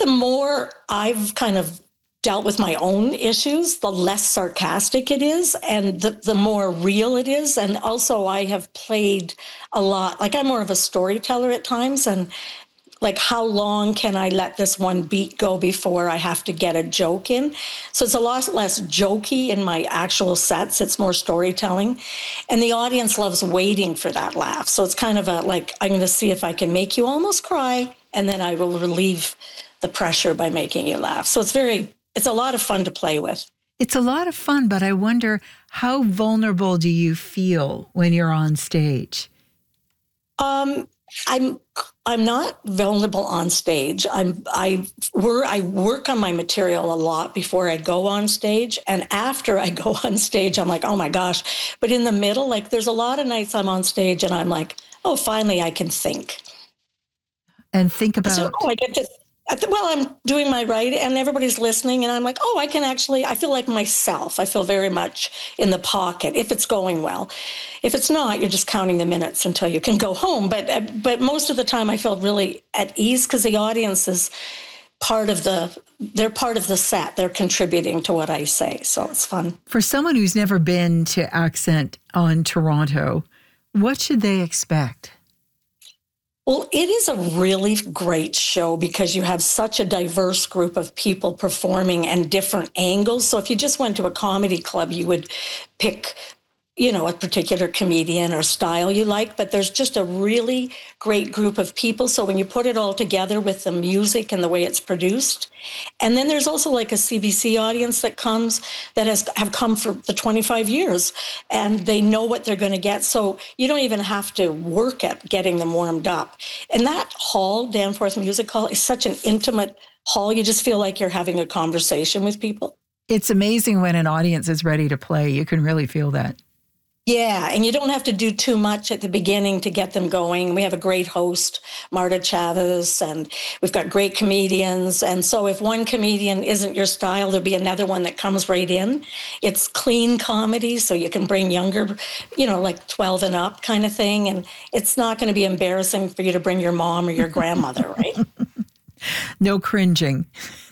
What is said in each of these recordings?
more I've kind of dealt with my own issues, the less sarcastic it is and the more real it is. And also I have played a lot, like I'm more of a storyteller at times, and like how long can I let this one beat go before I have to get a joke in? So it's a lot less jokey in my actual sets. It's more storytelling. And the audience loves waiting for that laugh. So it's kind of like, I'm going to see if I can make you almost cry, and then I will relieve the pressure by making you laugh. So it's a lot of fun to play with. It's a lot of fun, but I wonder, how vulnerable do you feel when you're on stage? I'm not vulnerable on stage. I work on my material a lot before I go on stage, and after I go on stage, I'm like, oh my gosh. But in the middle, like there's a lot of nights I'm on stage and I'm like, oh, finally I can think. And think about... So, I get to... Well, I'm doing my writing and everybody's listening, and I'm like, oh, I feel like myself. I feel very much in the pocket if it's going well. If it's not, you're just counting the minutes until you can go home. But most of the time I feel really at ease because the audience is they're part of the set. They're contributing to what I say. So it's fun. For someone who's never been to Accent on Toronto, what should they expect? Well, it is a really great show because you have such a diverse group of people performing and different angles. So if you just went to a comedy club, you would pick, a particular comedian or style you like, but there's just a really great group of people. So when you put it all together with the music and the way it's produced, and then there's also like a CBC audience that have come for the 25 years, and they know what they're going to get. So you don't even have to work at getting them warmed up. And that hall, Danforth Music Hall, is such an intimate hall. You just feel like you're having a conversation with people. It's amazing when an audience is ready to play. You can really feel that. Yeah, and you don't have to do too much at the beginning to get them going. We have a great host, Marta Chavez, and we've got great comedians. And so if one comedian isn't your style, there'll be another one that comes right in. It's clean comedy, so you can bring younger, like 12 and up kind of thing. And it's not going to be embarrassing for you to bring your mom or your grandmother, right? No cringing.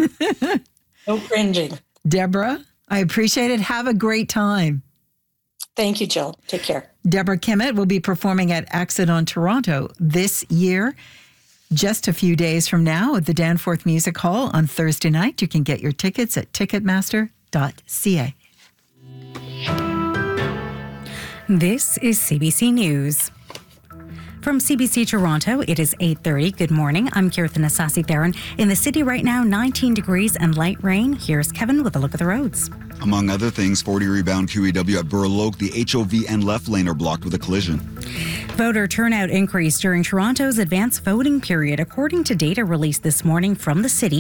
No cringing. Deborah, I appreciate it. Have a great time. Thank you, Jill. Take care. Deborah Kimmett will be performing at Accent on Toronto this year. Just a few days from now at the Danforth Music Hall on Thursday night. You can get your tickets at ticketmaster.ca. This is CBC News. From CBC Toronto, it is 8:30. Good morning. I'm Kirthan Asasi-Theron. In the city right now, 19 degrees and light rain. Here's Kevin with a look at the roads. Among other things, 40 rebound QEW at Burloak. The HOV and left lane are blocked with a collision. Voter turnout increased during Toronto's advance voting period. According to data released this morning from the city,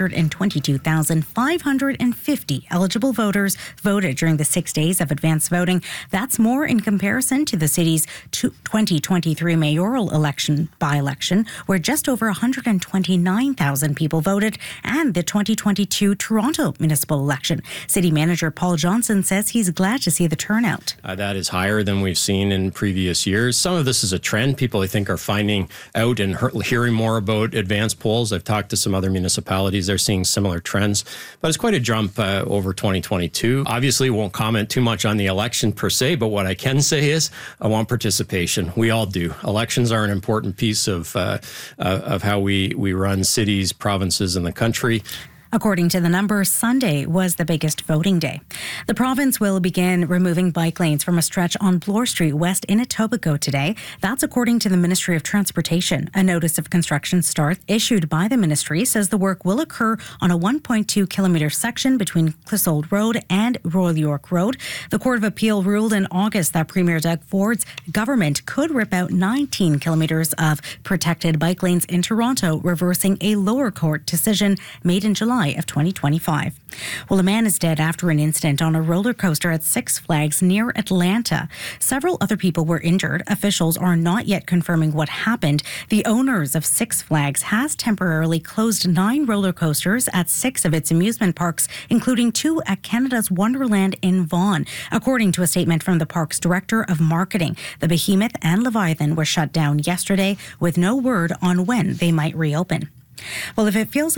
222,550 eligible voters voted during the 6 days of advance voting. That's more in comparison to the city's 2023 mayoral by-election, where just over 129,000 people voted, and the 2022 Toronto municipal election. City Manager Paul Johnson says he's glad to see the turnout. That is higher than we've seen in previous years. Some of this is a trend. People, I think, are finding out and hearing more about advance polls. I've talked to some other municipalities. They're seeing similar trends. But it's quite a jump over 2022. Obviously, won't comment too much on the election per se, but what I can say is I want participation. We all do. Elections are an important piece of how we run cities, provinces, and the country. According to the numbers, Sunday was the biggest voting day. The province will begin removing bike lanes from a stretch on Bloor Street West in Etobicoke today. That's according to the Ministry of Transportation. A notice of construction start issued by the ministry says the work will occur on a 1.2 kilometre section between Clissold Road and Royal York Road. The Court of Appeal ruled in August that Premier Doug Ford's government could rip out 19 kilometres of protected bike lanes in Toronto, reversing a lower court decision made in July of 2025. Well, a man is dead after an incident on a roller coaster at Six Flags near Atlanta. Several other people were injured. Officials are not yet confirming what happened. The owners of Six Flags has temporarily closed 9 roller coasters at 6 of its amusement parks, including 2 at Canada's Wonderland in Vaughan. According to a statement from the park's director of marketing, the Behemoth and Leviathan were shut down yesterday with no word on when they might reopen. Well, if it feels like